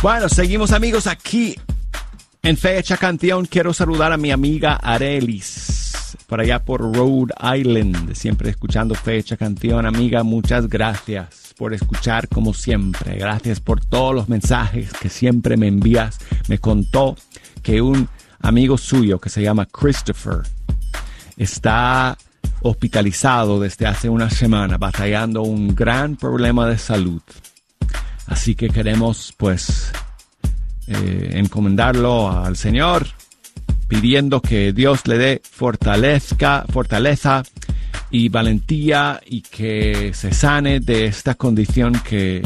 Bueno, seguimos amigos aquí en Fecha Canción. Quiero saludar a mi amiga Arelis, por allá por Rhode Island, siempre escuchando Fecha Canción. Amiga, muchas gracias por escuchar como siempre. Gracias por todos los mensajes que siempre me envías. Me contó que un amigo suyo que se llama Christopher está hospitalizado desde hace una semana, batallando un gran problema de salud. Así que queremos, pues, encomendarlo al Señor, pidiendo que Dios le dé fortaleza y valentía y que se sane de esta condición que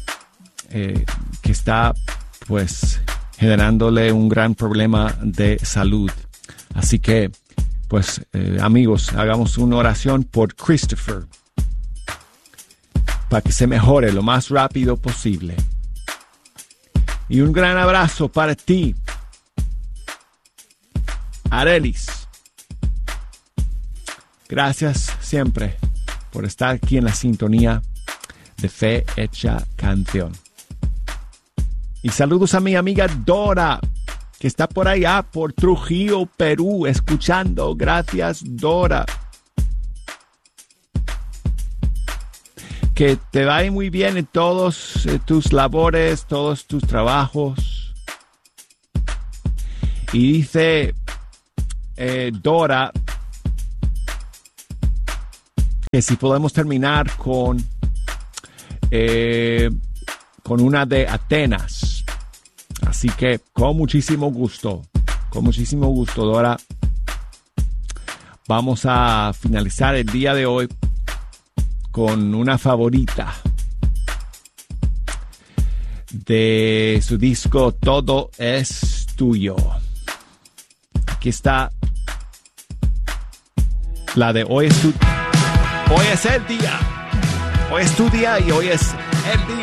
está, pues, generándole un gran problema de salud. Así que, pues, amigos, hagamos una oración por Christopher para que se mejore lo más rápido posible. Y un gran abrazo para ti, Arelis. Gracias siempre por estar aquí en la sintonía de Fe Hecha Canción. Y saludos a mi amiga Dora, que está por allá, por Trujillo, Perú, escuchando. Gracias, Dora. Que te vaya muy bien en todos tus labores, todos tus trabajos. Y dice Dora que si podemos terminar con una de Atenas. Así que con muchísimo gusto, Dora, vamos a finalizar el día de hoy con una favorita de su disco Todo es Tuyo. Aquí está la de Hoy es el día. Hoy es tu día y hoy es el día.